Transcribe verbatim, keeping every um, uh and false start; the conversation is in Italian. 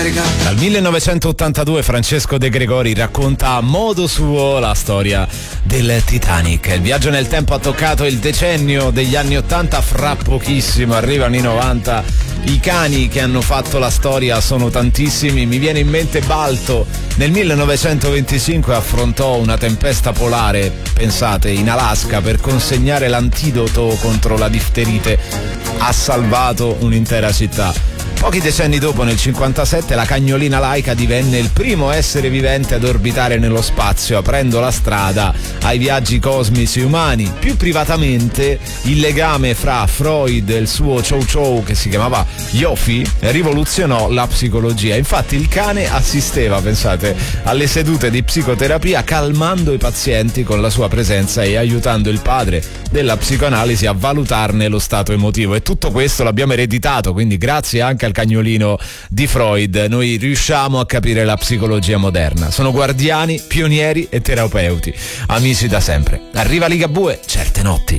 Dal millenovecentottantadue Francesco De Gregori racconta a modo suo la storia del Titanic. Il viaggio nel tempo ha toccato il decennio degli anni ottanta, fra pochissimo arrivano i novanta. I cani che hanno fatto la storia sono tantissimi. Mi viene in mente Balto. Nel millenovecentoventicinque affrontò una tempesta polare, pensate, in Alaska per consegnare l'antidoto contro la difterite. Ha salvato un'intera città. Pochi decenni dopo, nel cinquantasette, la cagnolina Laika divenne il primo essere vivente ad orbitare nello spazio, aprendo la strada ai viaggi cosmici umani. Più privatamente, il legame fra Freud e il suo Chow Chow, che si chiamava Yofi, rivoluzionò la psicologia. Infatti il cane assisteva, pensate, alle sedute di psicoterapia, calmando i pazienti con la sua presenza e aiutando il padre della psicoanalisi a valutarne lo stato emotivo. E tutto questo l'abbiamo ereditato, quindi grazie anche al cagnolino di Freud noi riusciamo a capire la psicologia moderna. Sono guardiani, pionieri e terapeuti, amici da sempre. Arriva Ligabue, certe notti.